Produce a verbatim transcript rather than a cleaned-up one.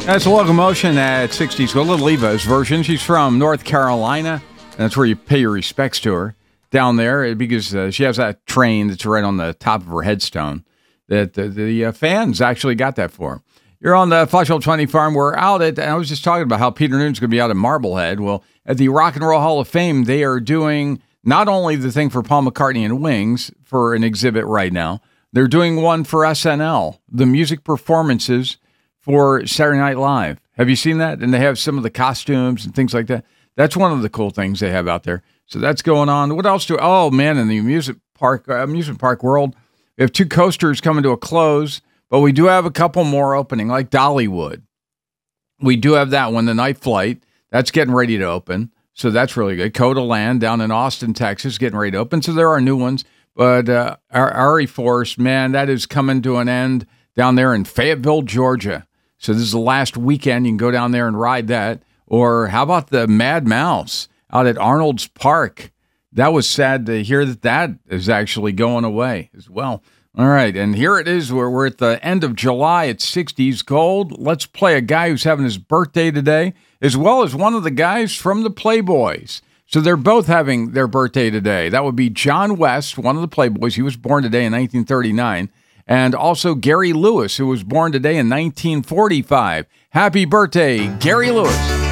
That's Locomotion at sixties with Little Eva's version. She's from North Carolina. And that's where you pay your respects to her down there because uh, she has that train that's right on the top of her headstone that the, the uh, fans actually got that for her. You're on the Flash Hill twenty Farm. We're out at, and I was just talking about how Peter Noon's going to be out at Marblehead. Well, at the Rock and Roll Hall of Fame, they are doing not only the thing for Paul McCartney and Wings for an exhibit right now, they're doing one for S N L, the music performances for Saturday Night Live. Have you seen that? And they have some of the costumes and things like that. That's one of the cool things they have out there. So that's going on. What else do? Oh man, in the amusement park uh, amusement park world, we have two coasters coming to a close, but we do have a couple more opening, like Dollywood. We do have that one, the Night Flight. That's getting ready to open. So that's really good. Coda Land down in Austin, Texas, getting ready to open. So there are new ones. But uh, our Ari Force, man, that is coming to an end down there in Fayetteville, Georgia. So this is the last weekend. You can go down there and ride that. Or how about the Mad Mouse out at Arnold's Park? That was sad to hear that that is actually going away as well. All right, and here it is. We're, we're at the end of July. It's sixties cold. Let's play a guy who's having his birthday today, as well as one of the guys from the Playboys. So they're both having their birthday today. That would be John West, one of the Playboys. He was born today in nineteen thirty-nine. And also Gary Lewis, who was born today in nineteen forty-five. Happy birthday, Gary Lewis.